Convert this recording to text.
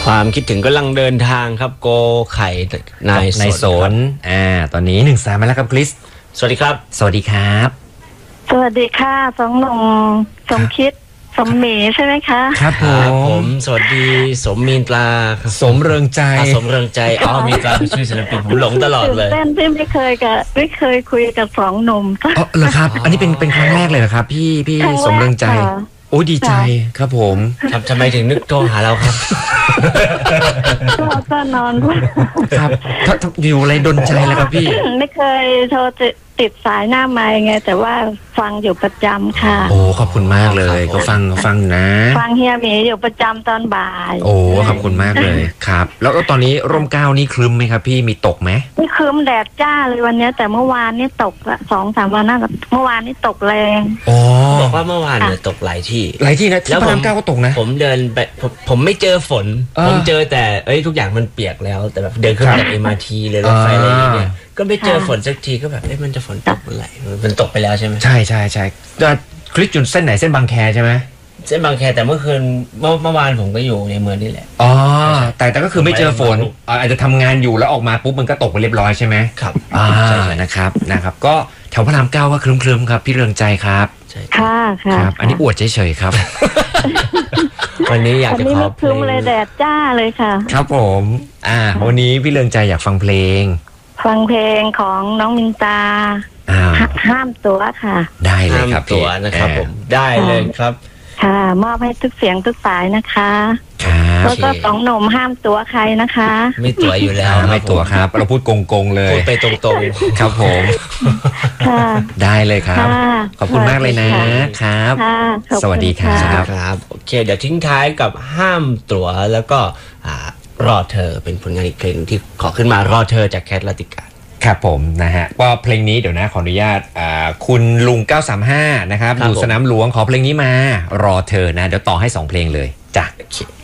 ความคิดถึงกำลังเดินทางครับโกไข่นายสนตอนนี้1 สายมาแล้วครับคริสสวัสดีครับสวัสดีครับสวัสดีค่ะสองหนุ่มสมคิดสมหมีใช่ไหมคะครับผมสวัสดีสมมีนตราสมเริงใจสมเริงใจมีนตราชื่อศิลปินผมหลงตลอดเลยเต้นที่ไม่เคยคุยกับสองหนุ่มเหรอครับอันนี้เป็นครั้งแรกเลยเหรอครับพี่สมเริงใจโอ้ดีใจครับผมทำไมถึงนึกโทรหาเราครับก็นอนครับอยู่อะไรดนใจแล้วครับพี่ไม่เคยโทรติดสายหน้าไมค์ไงแต่ว่าฟังอยู่ประจำค่ะโอ้ขอบคุณมากเลยก็ฟังนะฟังเฮียหมีอยู่ประจำตอนบ่ายโอ้ขอบคุณมากเลยครับแล้วตอนนี้ร่มเกล้านี่ครึ้มไหมครับพี่มีตกไหมไม่ครึ้มแดดจ้าเลยวันนี้แต่เมื่อวานนี่ตก2-3 วันน่าจะเมื่อวานนี่ตกแรงบอกว่าเมื่อวานเนี่ยตกหลายที่นะแล้วพระราม9ก็ตกนะผมเดินไปผมไม่เจอฝนผมเจอแต่ทุกอย่างมันเปียกแล้วแต่แบบเดินขึ้นจาก MRT เลยรถไฟอะไรอย่างเงี้ยก็ไม่เจอฝนสักทีก็แบบมันจะฝนตกเมื่อไหร่มันตกไปแล้วใช่ไหมใช่จะคลิกจุดเส้นไหนเส้นบางแคใช่ไหมเส้นบางแคแต่เมื่อคืนเมื่อวานผมก็อยู่ในเมืองนี่แหละแต่ก็คือไม่เจอฝนอาจจะทำงานอยู่แล้วออกมาปุ๊บมันก็ตกไปเรียบร้อยใช่ไหมครับนะครับก็แถวพระราม9ก็ครึ้มๆครับพี่เรืองใจครับค่ะครับอันนี้อวดเฉยๆครับวันนี้อยากจะขอเพลงเลยแดดจ้าเลยค่ะครับผมวันนี้พี่เรืองใจอยากฟังเพลงของน้องมินตาห้ามตัวค่ะได้เลยครับตัวนะครับผมได้เลยครับค่ะมอบให้ทุกเสียงทุกสายนะคะแล้วก็สองหนุ่มห้ามตัวใครนะคะไม่ตัวอยู่แล้วไม่ตัวครับเราพูดโกงเลยพูดไปตรงๆครับผมได้เลยครับขอบคุณมากเลยนะครับสวัสดีครับโอเคเดี๋ยวทิ้งท้ายกับห้ามตัวแล้วก็รอเธอเป็นผลงานอีกเพลงที่ขอขึ้นมารอเธอจากแคทลาติกาครับผมนะฮะว่าเพลงนี้เดี๋ยวนะขออนุญาตคุณลุง935นะครับอยู่สนามหลวงขอเพลงนี้มารอเธอนะเดี๋ยวต่อให้2เพลงเลยจ้ะ